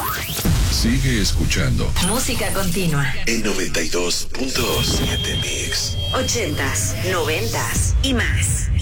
Sigue escuchando Música continua en 92.7 Mix. 80s, 90s y más.